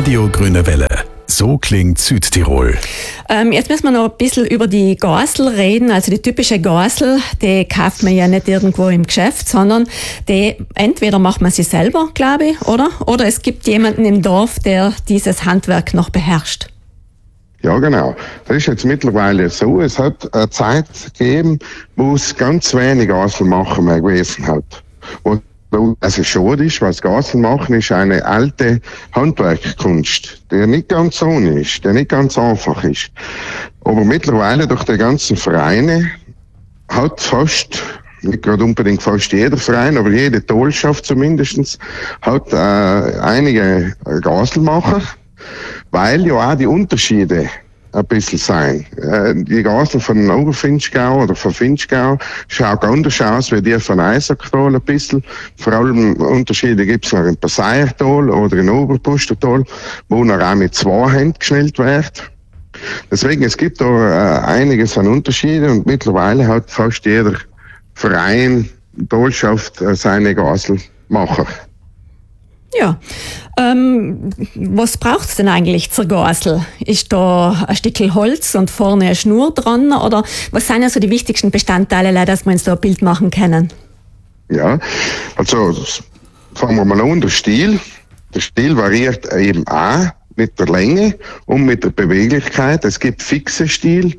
Radio Grüne Welle. So klingt Südtirol. Jetzt müssen wir noch ein bisschen über die Gasel reden. Also die typische Gasel, die kauft man ja nicht irgendwo im Geschäft, sondern die entweder macht man sie selber, glaube ich, oder? Oder es gibt jemanden im Dorf, der dieses Handwerk noch beherrscht. Ja, genau. Das ist jetzt mittlerweile so. Es hat eine Zeit gegeben, wo es ganz wenig Gaselmacher mehr gewesen hat. Und also schade ist, weil das Gaselmachen ist eine alte Handwerkkunst, die nicht ganz ohne ist, die nicht ganz einfach ist. Aber mittlerweile durch die ganzen Vereine hat fast, nicht gerade unbedingt fast jeder Verein, aber jede Tollschaft zumindest, hat einige Gaselmacher, weil ja auch die Unterschiede ein bisschen sein. Die Gasel von Oberfinchgau oder von Finchgau schaut anders aus wie die von Eisacktal ein bisschen. Vor allem Unterschiede gibt es noch in Passeiertal oder in Oberpustertal, wo noch auch mit 2 Händen geschnellt wird. Deswegen, es gibt da einiges an Unterschieden und mittlerweile hat fast jeder Verein, Tollschaft seine Gaselmacher. Ja, was braucht's denn eigentlich zur Gasel? Ist da ein Stückchen Holz und vorne eine Schnur dran? Oder was sind also die wichtigsten Bestandteile, dass wir uns da ein Bild machen können? Ja, also fangen wir mal an, der Stiel. Der Stiel variiert eben auch mit der Länge und mit der Beweglichkeit. Es gibt fixe Stiel.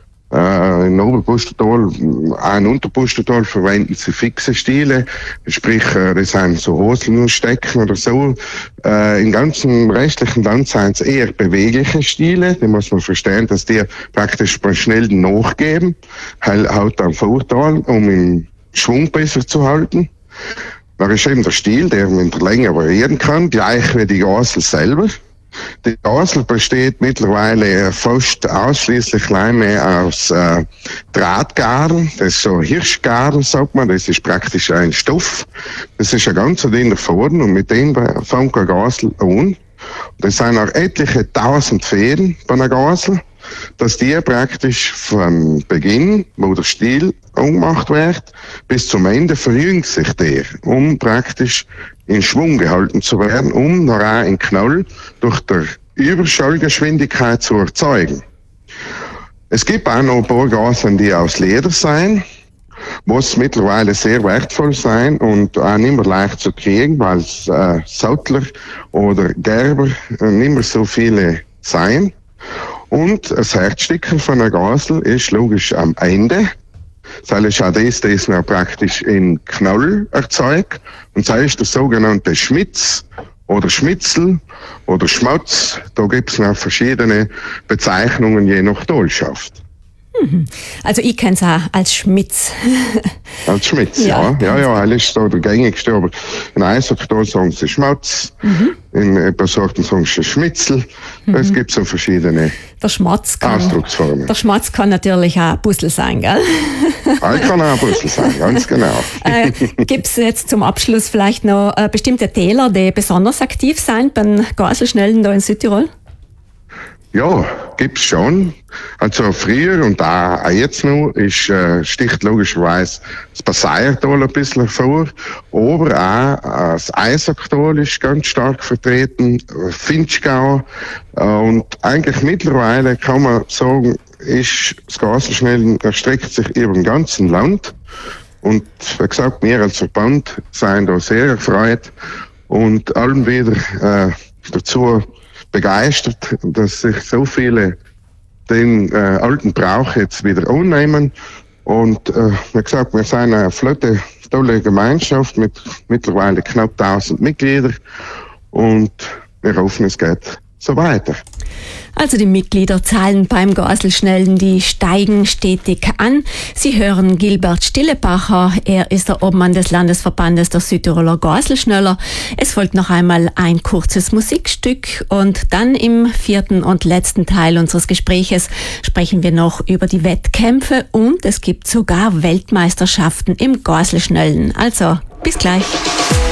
In Oberpustertal, auch in Unterpustertal verwenden sie fixe Stiele, sprich, das sind so Hosenstecken oder so. Im ganzen restlichen Land sind es eher bewegliche Stiele, die muss man verstehen, dass die praktisch bei schnell nachgeben, hat einen Vorteil, um im Schwung besser zu halten. Da ist eben der Stiel, der mit der Länge variieren kann, gleich wie die Gasel selber. Die Gasel besteht mittlerweile fast ausschließlich mehr aus Drahtgarn, das ist so Hirschgarn, sagt man, das ist praktisch ein Stoff. Das ist ein ganz dünner Faden und mit dem fängt eine Gasel an. Das sind auch etliche tausend Fäden bei einer Gasel, dass die praktisch vom Beginn, wo der Stiel umgemacht wird, bis zum Ende verjüngt sich der, um praktisch in Schwung gehalten zu werden, um nachher einen Knall durch die Überschallgeschwindigkeit zu erzeugen. Es gibt auch noch ein paar Gaseln, die aus Leder sein, was mittlerweile sehr wertvoll sein und auch nicht mehr leicht zu kriegen, weil Sattler oder Gerber nicht mehr so viele sein. Und das Herzstück von einer Gasel ist logisch am Ende. Das ist auch das noch praktisch in Knall erzeugt. Und das ist der sogenannte Schmitz oder Schmitzel oder Schmatz. Da gibt es noch verschiedene Bezeichnungen je nach Tollschaft. Also ich kenne es auch als Schmitz. Als Schmitz, ja. Ja, das ist so der gängigste. Aber in Eisacktal sagen sie Schmatz, in ein paar Sorten sagen sie Schmitzel. Es gibt so verschiedene Ausdrucksformen. Der Schmatz kann natürlich auch ein Puzzle sein, gell? Kann auch ein Puzzle sein, ganz genau. Gibt es jetzt zum Abschluss vielleicht noch bestimmte Täler, die besonders aktiv sind beim Gaselschnellen da in Südtirol? Ja, gibt's schon. Also früher und auch jetzt noch sticht logischerweise das Passeiertal ein bisschen hervor, aber auch das Eisacktal ist ganz stark vertreten, Finchgau und eigentlich mittlerweile kann man sagen, ist das Gaselschnellen erstreckt sich über dem ganzen Land und wie gesagt, wir als Verband sind da sehr erfreut und allen wieder dazu begeistert, dass sich so viele den alten Brauch jetzt wieder annehmen. Und wie gesagt, wir sind eine flotte, tolle Gemeinschaft mit mittlerweile knapp 1000 Mitgliedern und wir hoffen, es geht so weiter. Also die Mitgliederzahlen beim Gaselschnellen, die steigen stetig an. Sie hören Gilbert Stillebacher, er ist der Obmann des Landesverbandes der Südtiroler Gaselschneller. Es folgt noch einmal ein kurzes Musikstück und dann im 4. und letzten Teil unseres Gespräches sprechen wir noch über die Wettkämpfe und es gibt sogar Weltmeisterschaften im Gaselschnellen. Also, bis gleich.